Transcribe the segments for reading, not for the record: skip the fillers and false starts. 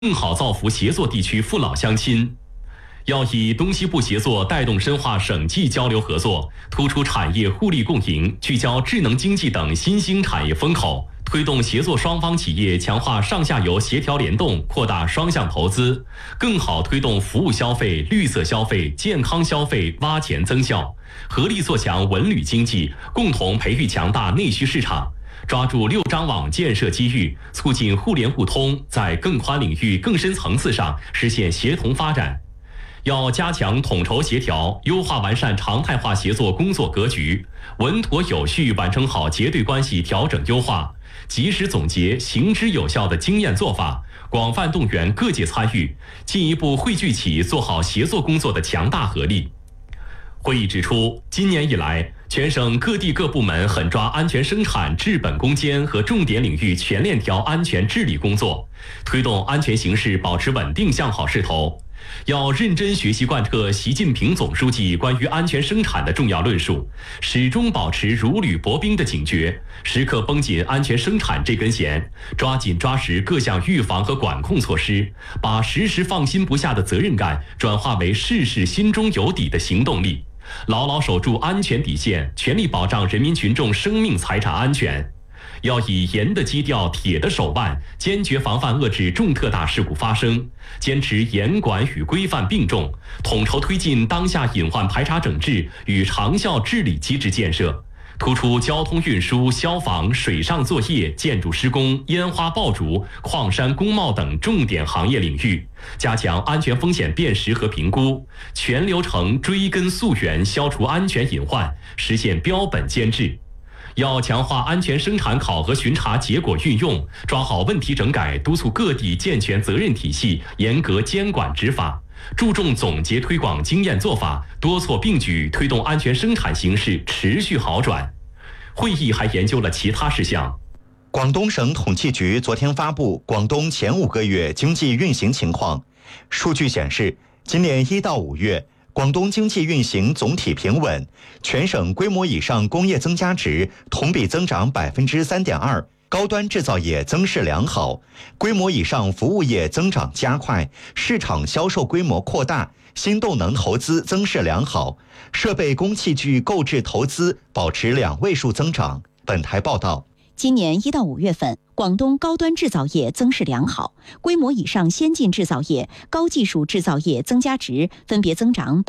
更好造福协作地区父老乡亲。要以东西部协作带动深化省际交流合作，突出产业互利共赢，聚焦智能经济等新兴产业风口，推动协作双方企业强化上下游协调联动，扩大双向投资，更好推动服务消费、绿色消费、健康消费挖潜增效，合力做强文旅经济，共同培育强大内需市场。抓住六张网建设机遇，促进互联互通，在更宽领域、更深层次上实现协同发展。要加强统筹协调，优化完善常态化协作工作格局，稳妥有序完成好结对关系调整优化，及时总结行之有效的经验做法，广泛动员各界参与，进一步汇聚起做好协作工作的强大合力。会议指出，今年以来，全省各地各部门狠抓安全生产治本攻坚和重点领域全链条安全治理工作，推动安全形势保持稳定向好势头。要认真学习贯彻习近平总书记关于安全生产的重要论述，始终保持如履薄冰的警觉，时刻绷紧安全生产这根弦，抓紧抓实各项预防和管控措施，把时时放心不下的责任感转化为事事心中有底的行动力，牢牢守住安全底线，全力保障人民群众生命财产安全。要以严的基调、铁的手腕，坚决防范遏制重特大事故发生，坚持严管与规范并重，统筹推进当下隐患排查整治与长效治理机制建设，突出交通运输、消防、水上作业、建筑施工、烟花爆竹、矿山工贸等重点行业领域，加强安全风险辨识和评估，全流程追根溯源，消除安全隐患，实现标本兼治。要强化安全生产考核巡查结果运用，抓好问题整改，督促各地健全责任体系，严格监管执法，注重总结推广经验做法，多措并举，推动安全生产形势持续好转。会议还研究了其他事项。 广东省统计局昨天发布广东前5个月经济运行情况，数据显示，今年1到5月，广东经济运行总体平稳，全省规模以上工业增加值同比增长 3.2%， 高端制造业增势良好，规模以上服务业增长加快，市场销售规模扩大，新动能投资增势良好，设备工器具购置投资保持2位数增长。本台报道。 今年1到5月份，广东高端制造业增势良好，规模以上先进制造业、高技术制造业增加值分别增长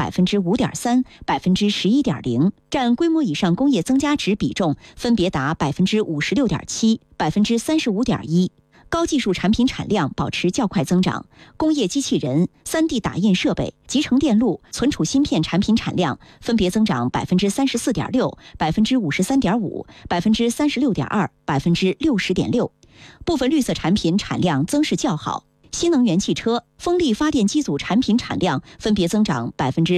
5.3%、11.0%， 占规模以上工业增加值比重分别达 56.7%、35.1%。高技术产品产量保持较快增长，工业机器人、3D 打印设备、集成电路、存储芯片产品产量分别增长 34.6%、53.5%、36.2%、60.6%。部分绿色产品产量增势较好，新能源汽车、风力发电机组产品产量分别增长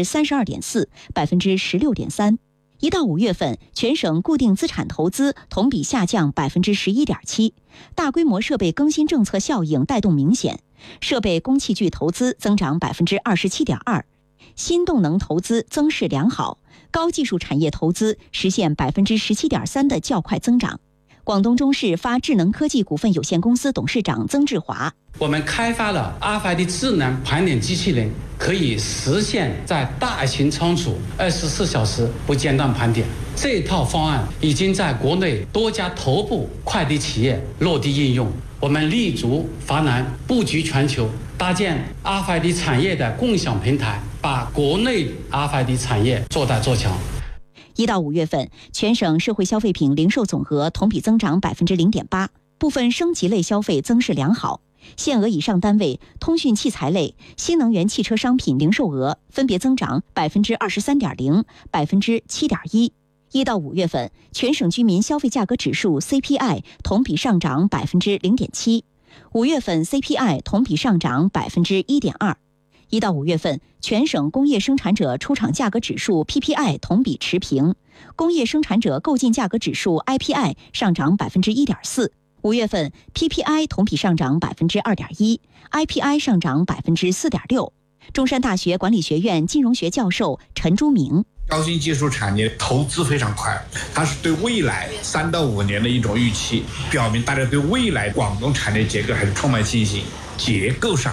32.4%、16.3%。1到5月份，全省固定资产投资同比下降 11.7%， 大规模设备更新政策效应带动明显，设备工器具投资增长 27.2%， 新动能投资增势良好，高技术产业投资实现 17.3% 的较快增长。广东中视发智能科技股份有限公司董事长曾志华： 我们开发了 RFID 智能盘点机器人，可以实现在大型仓储24小时不间断盘点。这套方案已经在国内多家头部快递企业落地应用。我们立足华南，布局全球，搭建 RFID 产业的共享平台，把国内 RFID 产业做大做强。 1到5月份，全省社会消费品零售总额同比增长 0.8%， 部分升级类消费增势良好。限额以上单位、通讯器材类、新能源汽车商品零售额分别增长 23.0%、7.1%。1到5月份，全省居民消费价格指数 CPI 同比上涨 0.7%， 5月份 CPI 同比上涨 1.2%。1到5月份，全省工业生产者出厂价格指数 PPI 同比持平，工业生产者购进价格指数 IPI 上涨 1.4%。5月份 PPI 同比上涨 2.1%， IPI 上涨 4.6%。中山大学管理学院金融学教授陈朱明： 高新技术产业投资非常快，它是对未来3到5年的一种预期，表明大家对未来广东产业结构还是充满信心。 结构上